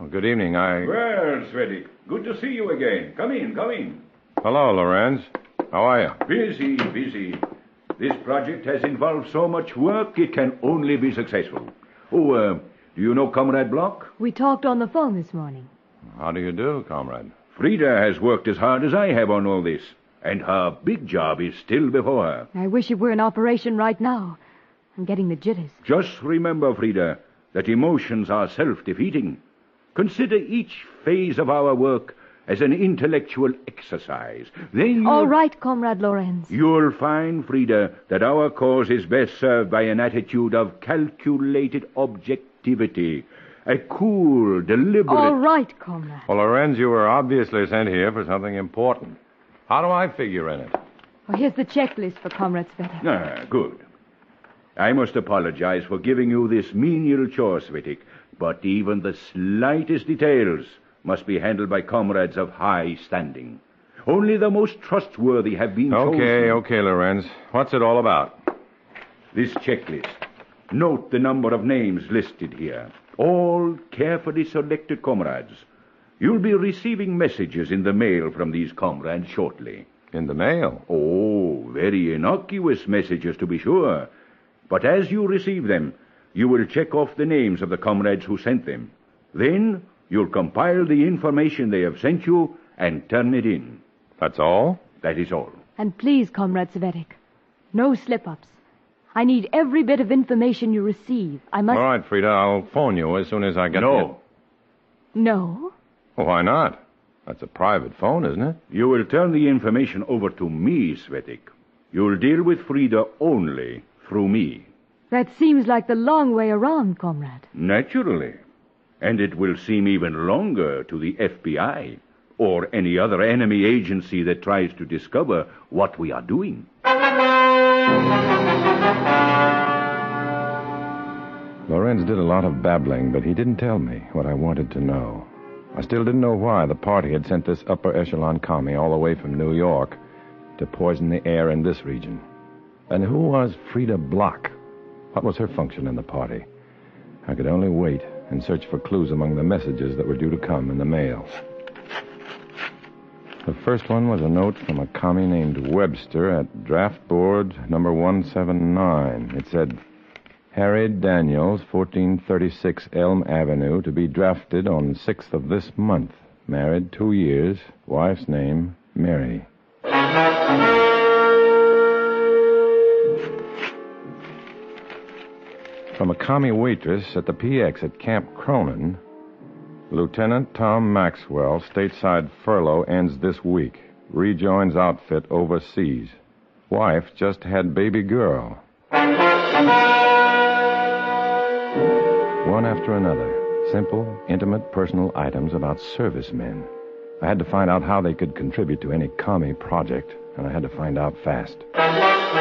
Well, good evening. Well, Svedik, good to see you again. Come in. Hello, Lorenz. How are you? Busy. This project has involved so much work, it can only be successful. Do you know Comrade Block? We talked on the phone this morning. How do you do, comrade? Frida has worked as hard as I have on all this, and her big job is still before her. I wish it were in operation right now. I'm getting the jitters. Just remember, Frida, that emotions are self-defeating. Consider each phase of our work as an intellectual exercise. Then All right, Comrade Lorenz. You'll find, Frida, that our cause is best served by an attitude of calculated objectivity. A cool, deliberate... All right, Comrade. Well, Lorenz, you were obviously sent here for something important. How do I figure in it? Well, here's the checklist for Comrade Svedik. Good. I must apologize for giving you this menial chore, Svetik, but even the slightest details must be handled by comrades of high standing. Only the most trustworthy have been chosen. Okay, Lorenz. What's it all about? This checklist. Note the number of names listed here. All carefully selected comrades. You'll be receiving messages in the mail from these comrades shortly. In the mail? Oh, very innocuous messages, to be sure. But as you receive them, you will check off the names of the comrades who sent them. Then you'll compile the information they have sent you and turn it in. That's all? That is all. And please, Comrade Svedik, no slip-ups. I need every bit of information you receive. I must... All right, Frida, I'll phone you as soon as I get No. No? Well, why not? That's a private phone, isn't it? You will turn the information over to me, Svetik. You'll deal with Frida only through me. That seems like the long way around, Comrade. Naturally. And it will seem even longer to the FBI or any other enemy agency that tries to discover what we are doing. Lorenz did a lot of babbling, but he didn't tell me what I wanted to know. I still didn't know why the party had sent this upper echelon commie all the way from New York to poison the air in this region. And who was Frida Block? What was her function in the party? I could only wait and search for clues among the messages that were due to come in the mail. The first one was a note from a commie named Webster at draft board number 179. It said, Harry Daniels, 1436 Elm Avenue, to be drafted on 6th of this month. Married 2 years. Wife's name, Mary. From a commie waitress at the PX at Camp Cronin, Lieutenant Tom Maxwell, stateside furlough ends this week. Rejoins outfit overseas. Wife just had baby girl. One after another. Simple, intimate, personal items about servicemen. I had to find out how they could contribute to any commie project, and I had to find out fast.